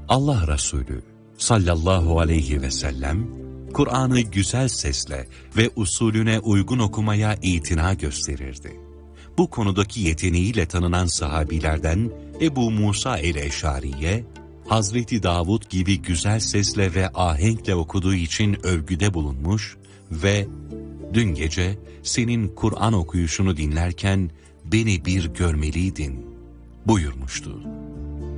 Allah Resulü sallallahu aleyhi ve sellem, Kur'an'ı güzel sesle ve usulüne uygun okumaya itina gösterirdi. Bu konudaki yeteneğiyle tanınan sahabilerden Ebu Musa el-Eşari'ye, Hazreti Davud gibi güzel sesle ve ahenkle okuduğu için övgüde bulunmuş ve "Dün gece senin Kur'an okuyuşunu dinlerken beni bir görmeliydin" buyurmuştu.